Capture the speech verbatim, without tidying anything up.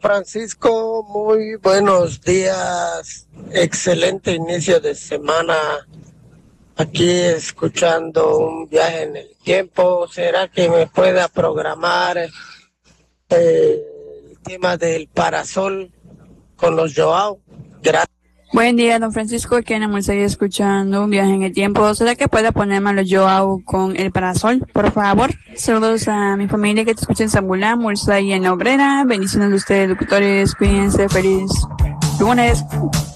Francisco, muy buenos días, excelente inicio de semana, aquí escuchando un viaje en el tiempo. ¿Será que me pueda programar eh, el tema del parasol con los Joao? Gracias. Buen día, don Francisco, que estamos ahí escuchando un viaje en el tiempo. ¿Será que pueda ponérmelo yo hago con el parasol, por favor? Saludos a mi familia que te escucha en Zambulán, Murcia y en la Obrera. Bendiciones de ustedes, locutores. Cuídense, feliz lunes.